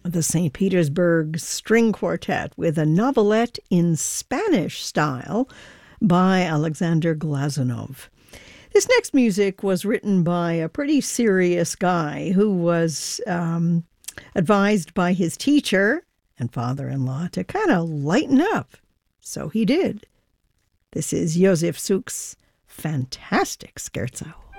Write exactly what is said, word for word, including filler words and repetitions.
the Saint Petersburg String Quartet with a novelette in Spanish style by Alexander Glazunov. This next music was written by a pretty serious guy who was um, advised by his teacher and father-in-law to kind of lighten up. So he did. This is Josef Suk's fantastic scherzo.